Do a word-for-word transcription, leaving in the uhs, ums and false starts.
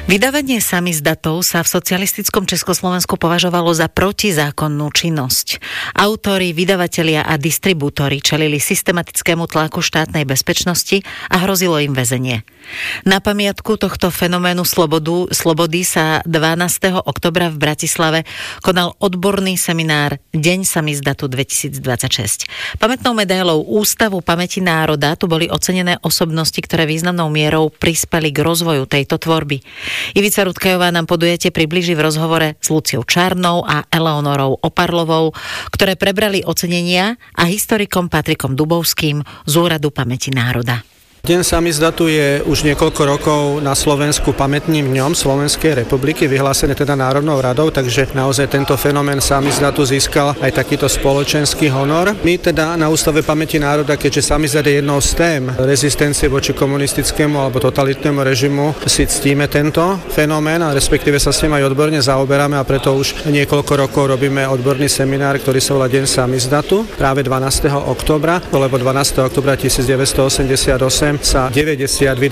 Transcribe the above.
Vydávanie samizdatov sa v socialistickom Československu považovalo za protizákonnú činnosť. Autori, vydavatelia a distribútori čelili systematickému tlaku štátnej bezpečnosti a hrozilo im väzenie. Na pamiatku tohto fenoménu slobodu, slobody sa dvanásteho októbra v Bratislave konal odborný seminár Deň samizdatu dvetisícdvadsaťšesť. Pamätnou medailou Ústavu pamäti národa tu boli ocenené osobnosti, ktoré významnou mierou prispeli k rozvoju tejto tvorby. Ivica Rutkajová nám podujatie priblíži v rozhovore s Luciou Čarnou a Eleonorou Oparlovou, ktoré prebrali ocenenia, a historikom Patrikom Dubovským z Úradu pamäti národa. Deň samizdatu je už niekoľko rokov na Slovensku pamätným dňom Slovenskej republiky, vyhlásené teda Národnou radou, takže naozaj tento fenomén samizdatu získal aj takýto spoločenský honor. My teda na Ústave pamäti národa, keďže samizdat je jednou z tém rezistencie voči komunistickému alebo totalitnému režimu, si ctíme tento fenomén a respektíve sa s ním aj odborne zaoberáme, a preto už niekoľko rokov robíme odborný seminár, ktorý sa volá Deň samizdatu, práve dvanásteho októbra, lebo dvanásteho októbra devätnásťstoosemdesiatosem sa deväťdesiat